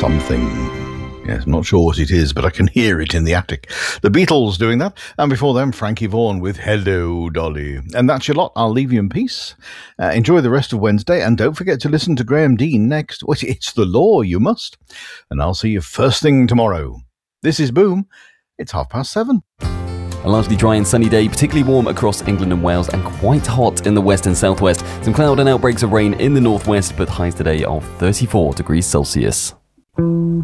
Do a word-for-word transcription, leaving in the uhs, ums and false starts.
something. Yes, I'm not sure what it is, but I can hear it in the attic. The Beatles doing that, and before them, Frankie Vaughan with Hello, Dolly. And that's your lot. I'll leave you in peace. Uh, enjoy the rest of Wednesday, and don't forget to listen to Graham Dean next. Well, it's the law, you must. And I'll see you first thing tomorrow. This is Boom. It's half past seven. A largely dry and sunny day, particularly warm across England and Wales, and quite hot in the west and southwest. Some cloud and outbreaks of rain in the northwest, but highs today of thirty-four degrees Celsius.